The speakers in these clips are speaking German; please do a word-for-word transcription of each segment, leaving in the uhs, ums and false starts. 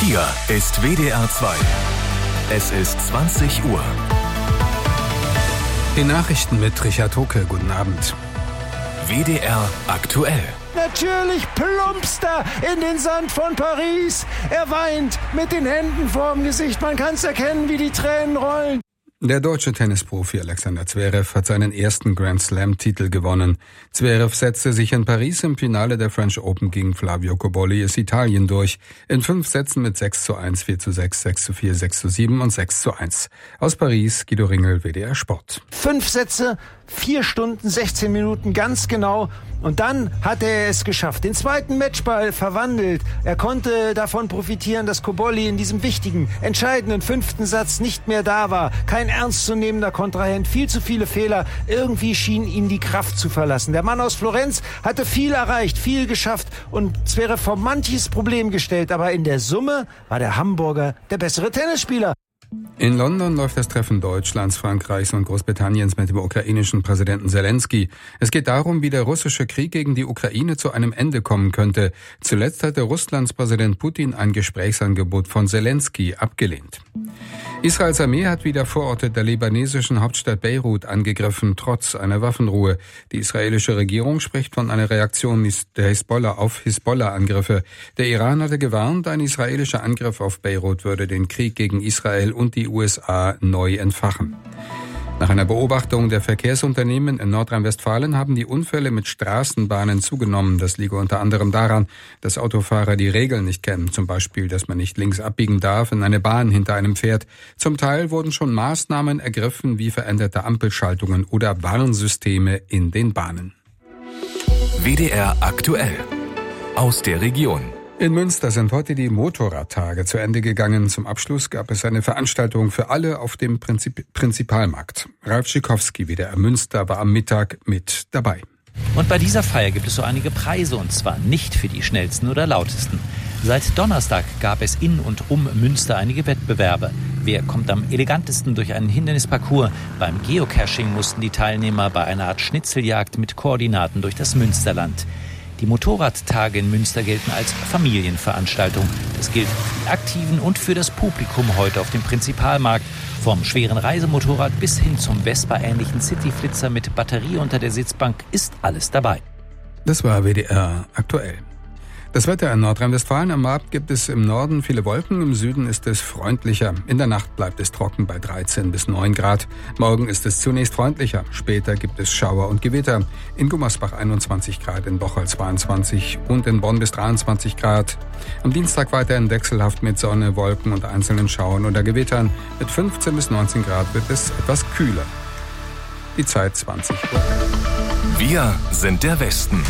Hier ist W D R zwei. Es ist zwanzig Uhr. Die Nachrichten mit Richard Hocke. Guten Abend. W D R aktuell. Natürlich plumpst er in den Sand von Paris. Er weint mit den Händen vorm Gesicht. Man kann es erkennen, wie die Tränen rollen. Der deutsche Tennisprofi Alexander Zverev hat seinen ersten Grand-Slam-Titel gewonnen. Zverev setzte sich in Paris im Finale der French Open gegen Flavio Cobolli Italien durch. In fünf Sätzen mit sechs zu eins, vier zu sechs, sechs zu vier, sechs zu sieben und sechs zu eins. Aus Paris, Guido Ringel, W D R Sport. Fünf Sätze, vier Stunden, sechzehn Minuten, ganz genau. Und dann hat er es geschafft. Den zweiten Matchball verwandelt. Er konnte davon profitieren, dass Cobolli in diesem wichtigen, entscheidenden fünften Satz nicht mehr da war. Kein ernstzunehmender Kontrahent, viel zu viele Fehler. Irgendwie schien ihn die Kraft zu verlassen. Der Mann aus Florenz hatte viel erreicht, viel geschafft und Zverev vor manches Problem gestellt. Aber in der Summe war der Hamburger der bessere Tennisspieler. In London läuft das Treffen Deutschlands, Frankreichs und Großbritanniens mit dem ukrainischen Präsidenten Zelensky. Es geht darum, wie der russische Krieg gegen die Ukraine zu einem Ende kommen könnte. Zuletzt hatte Russlands Präsident Putin ein Gesprächsangebot von Zelensky abgelehnt. Israels Armee hat wieder Vororte der libanesischen Hauptstadt Beirut angegriffen, trotz einer Waffenruhe. Die israelische Regierung spricht von einer Reaktion der Hisbollah auf Hisbollah-Angriffe. Der Iran hatte gewarnt, ein israelischer Angriff auf Beirut würde den Krieg gegen Israel und die U S A neu entfachen. Nach einer Beobachtung der Verkehrsunternehmen in Nordrhein-Westfalen haben die Unfälle mit Straßenbahnen zugenommen. Das liege unter anderem daran, dass Autofahrer die Regeln nicht kennen. Zum Beispiel, dass man nicht links abbiegen darf, wenn eine Bahn hinter einem fährt. Zum Teil wurden schon Maßnahmen ergriffen, wie veränderte Ampelschaltungen oder Warnsysteme in den Bahnen. W D R aktuell. Aus der Region. In Münster sind heute die Motorradtage zu Ende gegangen. Zum Abschluss gab es eine Veranstaltung für alle auf dem Prinzip- Prinzipalmarkt. Ralf Schikowski, W D R Münster, war am Mittag mit dabei. Und bei dieser Feier gibt es so einige Preise, und zwar nicht für die schnellsten oder lautesten. Seit Donnerstag gab es in und um Münster einige Wettbewerbe. Wer kommt am elegantesten durch einen Hindernisparcours? Beim Geocaching mussten die Teilnehmer bei einer Art Schnitzeljagd mit Koordinaten durch das Münsterland. Die Motorradtage in Münster gelten als Familienveranstaltung. Das gilt für die Aktiven und für das Publikum heute auf dem Prinzipalmarkt. Vom schweren Reisemotorrad bis hin zum Vespa-ähnlichen Cityflitzer mit Batterie unter der Sitzbank ist alles dabei. Das war W D R aktuell. Das Wetter in Nordrhein-Westfalen. Am Abend gibt es im Norden viele Wolken, im Süden ist es freundlicher. In der Nacht bleibt es trocken bei dreizehn bis neun Grad. Morgen ist es zunächst freundlicher, später gibt es Schauer und Gewitter. In Gummersbach einundzwanzig Grad, in Bocholt zweiundzwanzig und in Bonn bis dreiundzwanzig Grad. Am Dienstag weiterhin wechselhaft mit Sonne, Wolken und einzelnen Schauern oder Gewittern. Mit fünfzehn bis neunzehn Grad wird es etwas kühler. Die Zeit zwanzig Uhr. Wir sind der Westen.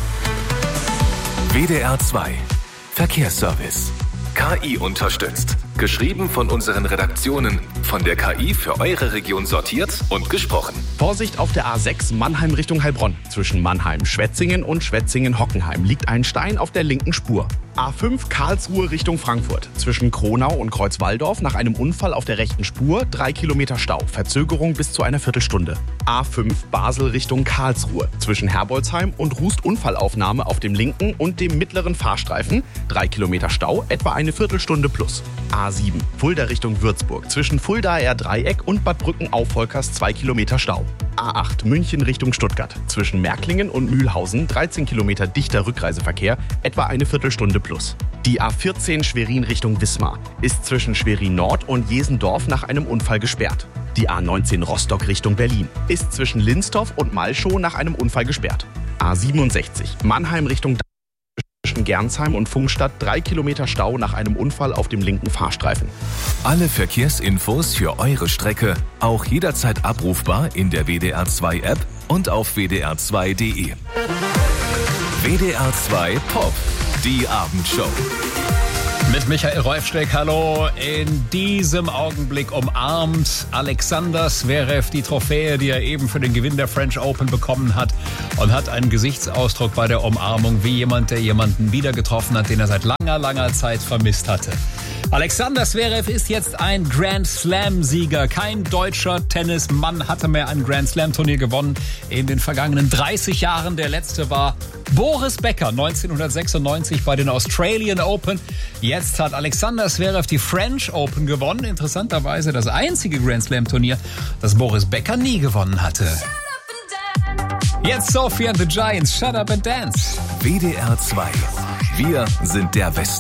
W D R zwei. Verkehrsservice. K I unterstützt. Geschrieben von unseren Redaktionen. Von der K I für eure Region sortiert und gesprochen. Vorsicht auf der A sechs Mannheim Richtung Heilbronn. Zwischen Mannheim-Schwetzingen und Schwetzingen-Hockenheim liegt ein Stein auf der linken Spur. A fünf Karlsruhe Richtung Frankfurt. Zwischen Kronau und Kreuzwaldorf nach einem Unfall auf der rechten Spur drei Kilometer Stau. Verzögerung bis zu einer Viertelstunde. A fünf Basel Richtung Karlsruhe. Zwischen Herbolzheim und Rust Unfallaufnahme auf dem linken und dem mittleren Fahrstreifen. drei Kilometer Stau, etwa eine Viertelstunde plus. A sieben Fulda Richtung Würzburg. Zwischen Fuldaer Dreieck und Bad Brücken-Aufholkers zwei Kilometer Stau. A acht München Richtung Stuttgart. Zwischen Märklingen und Mühlhausen dreizehn Kilometer dichter Rückreiseverkehr, etwa eine Viertelstunde plus. Die A vierzehn Schwerin Richtung Wismar ist zwischen Schwerin Nord und Jesendorf nach einem Unfall gesperrt. Die A neunzehn Rostock Richtung Berlin ist zwischen Linstorf und Malchow nach einem Unfall gesperrt. A siebenundsechzig Mannheim Richtung zwischen Gernsheim und Pfungstadt drei Kilometer Stau nach einem Unfall auf dem linken Fahrstreifen. Alle Verkehrsinfos für eure Strecke auch jederzeit abrufbar in der W D R zwei App und auf w d r zwei punkt d e. W D R zwei Pop, die Abendshow. Mit Michael Räufsteck, hallo. In diesem Augenblick umarmt Alexander Zverev die Trophäe, die er eben für den Gewinn der French Open bekommen hat, und hat einen Gesichtsausdruck bei der Umarmung wie jemand, der jemanden wieder getroffen hat, den er seit langer, langer Zeit vermisst hatte. Alexander Zverev ist jetzt ein Grand Slam-Sieger. Kein deutscher Tennismann hatte mehr ein Grand Slam-Turnier gewonnen in den vergangenen dreißig Jahren. Der letzte war Boris Becker neunzehnhundertsechsundneunzig bei den Australian Open. Jetzt hat Alexander Zverev die French Open gewonnen. Interessanterweise das einzige Grand Slam-Turnier, das Boris Becker nie gewonnen hatte. Jetzt Sophie and the Giants, Shut Up and Dance. W D R zwei. Wir sind der Westen.